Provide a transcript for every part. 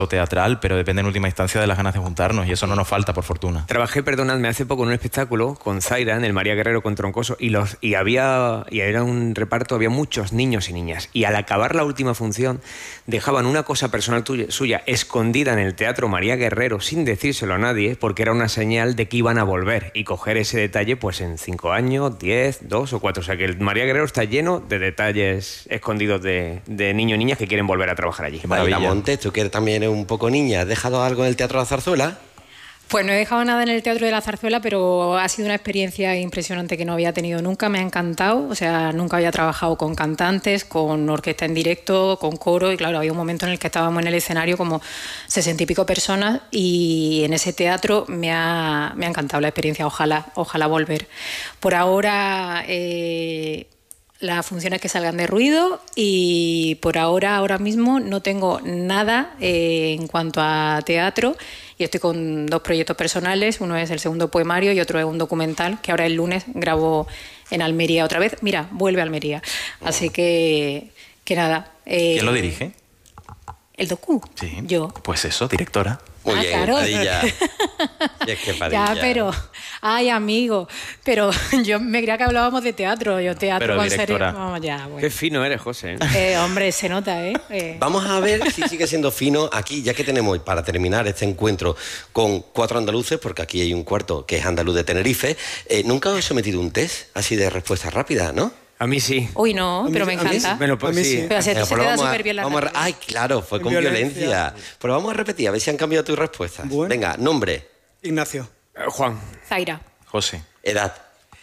teatral, pero depende en última instancia de las ganas de juntarnos y eso no nos falta, por fortuna. Trabajé, perdonadme, hace poco en un espectáculo con Zaira en el María Guerrero con Troncoso y era un reparto, había muchos niños y niñas y al acabar la última función dejaban una cosa personal suya escondida en el Teatro María Guerrero sin decírselo a nadie porque era una señal de que iban a volver y coger ese detalle pues en 5 años, 10, 2 o 4. O sea que el María Guerrero está lleno de detalles escondidos de niños y niñas que quieren volver a trabajar allí. María Montes, tú que también eres un poco niña, ¿has dejado algo en el Teatro de la Zarzuela? Pues no he dejado nada en el Teatro de la Zarzuela, pero ha sido una experiencia impresionante que no había tenido nunca, me ha encantado, o sea, nunca había trabajado con cantantes, con orquesta en directo, con coro, y claro, había un momento en el que estábamos en el escenario como 60 y pico personas y en ese teatro me ha encantado la experiencia, ojalá volver. Por ahora... las funciones que salgan de ruido y por ahora mismo no tengo nada en cuanto a teatro y estoy con 2 proyectos personales, uno es el segundo poemario y otro es un documental que ahora el lunes grabo en Almería otra vez. Mira, vuelve a Almería. Así que nada. ¿Quién lo dirige? ¿El docu? Sí. Yo. Pues eso, directora. Muy bien, claro. Padilla. Y es que Padilla. Ya, pero... Ay, amigo. Pero yo me creía que hablábamos de teatro. Yo teatro pero con directora. serie... Vamos, ya, bueno. Qué fino eres, José. Hombre, se nota, ¿eh? Vamos a ver si sigue siendo fino aquí, ya que tenemos, para terminar este encuentro, con 4 andaluces, porque aquí hay un cuarto que es andaluz de Tenerife. Nunca os he sometido un test así de respuesta rápida, ¿no? A mí sí. Uy, no, pero me encanta. Bueno, pues sí. Pero se te da súper bien la rápida. Ay, claro, fue con violencia. Pero vamos a repetir, a ver si han cambiado tus respuestas. Bueno. Venga, nombre. Ignacio. Juan. Zaira, José. Edad.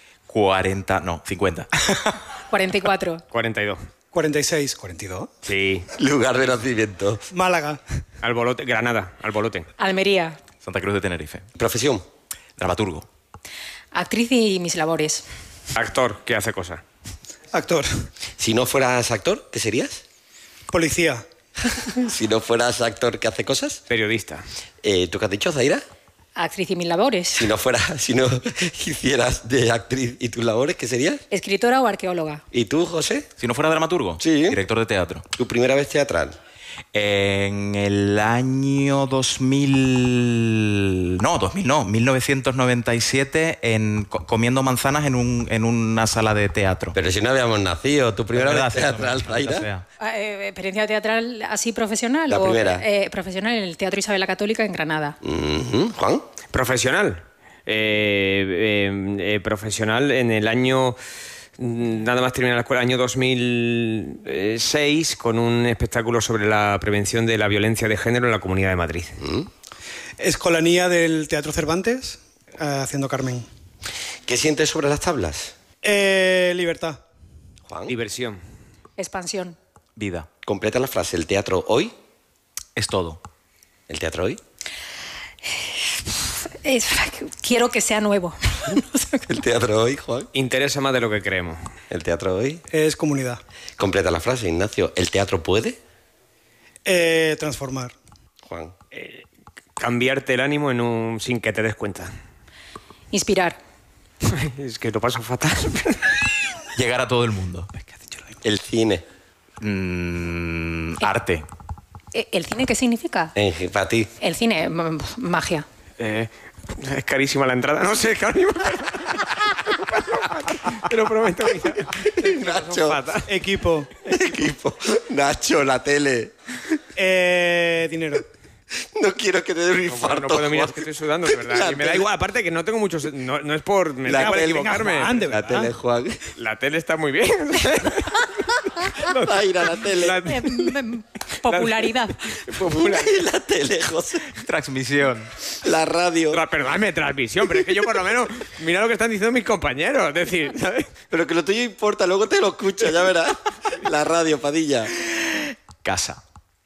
50. 44. 42. 46, 42. Sí. Lugar de nacimiento. Málaga. Albolote, Granada, Albolote. Almería, Santa Cruz de Tenerife. Profesión. Dramaturgo. actriz y mis labores. Actor, que hace cosas. Actor. Si no fueras actor, ¿qué serías? Policía. Si no fueras actor, ¿qué hace cosas? Periodista. ¿Tú qué has dicho, Zaira? Actriz y mis labores. Si no hicieras de actriz y tus labores, ¿qué serías? Escritora o arqueóloga. ¿Y tú, José? Si no fuera dramaturgo, Sí. director de teatro. ¿Tu primera vez teatral? En el año 1997, comiendo manzanas en una sala de teatro. Pero si no habíamos nacido, ¿tu primera Es vez verdad, teatral, maldita Zaira? sea. ¿Experiencia teatral así profesional? La primera. Profesional en el Teatro Isabel la Católica en Granada. ¿Juan? Profesional. Profesional en el año... Nada más terminar la escuela, año 2006, con un espectáculo sobre la prevención de la violencia de género en la Comunidad de Madrid. Escolanía del Teatro Cervantes, haciendo Carmen. ¿Qué sientes sobre las tablas? Libertad. Juan. Diversión. Expansión. Vida. Completa la frase. ¿El teatro hoy? Es todo. ¿El teatro hoy? Quiero que sea nuevo. ¿El teatro hoy, Juan? Interesa más de lo que creemos. ¿El teatro hoy? Es comunidad. Completa la frase, Ignacio. ¿El teatro puede? Transformar. Juan. Cambiarte el ánimo sin que te des cuenta. Inspirar. Es que lo paso fatal. Llegar a todo el mundo. El cine. Arte. ¿El cine qué significa? Para ti. El cine, magia. Es carísima la entrada. No sé, carísima. Te lo prometo. Nacho. Equipo. Equipo. Nacho, la tele. Dinero. No quiero que te dé un infarto. No puedo mirar, Juan. es que estoy sudando, de verdad. Y me da igual, aparte que no tengo muchos... No es por... Me La da por tele, equivocarme. Juan, de La verdad. tele, Juan. La tele está muy bien. Zaira, la tele. Popularidad. Popular. La tele, José. Transmisión. La radio. Perdóname, transmisión, pero es que yo por lo menos... Mira lo que están diciendo mis compañeros. Es decir, ¿sabes? Pero que lo tuyo importa, luego te lo escuchas, ya verás. La radio, Padilla. Casa.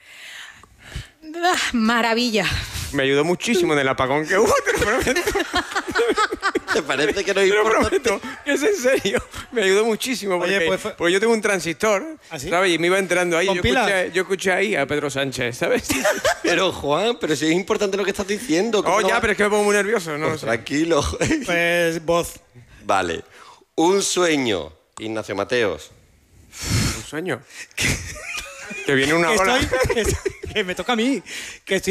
Maravilla. Me ayudó muchísimo en el apagón que hubo, te lo prometo. ¿Te parece que no Te lo importa? prometo, que es en serio. Me ayudó muchísimo porque, Oye, porque yo tengo un transistor, ¿Ah, sí? ¿sabes? Y me iba entrando ahí. ¿Con pilas? Yo escuché ahí a Pedro Sánchez, ¿sabes? Pero, Juan, pero si es importante lo que estás diciendo. ¿cómo Oh, no ya, va- pero es que me pongo muy nervioso, ¿no? Pues lo sé. tranquilo. Pues voz. Vale. Un sueño, Ignacio Mateos. Un sueño. Que viene una ola. que me toca a mí. Que estoy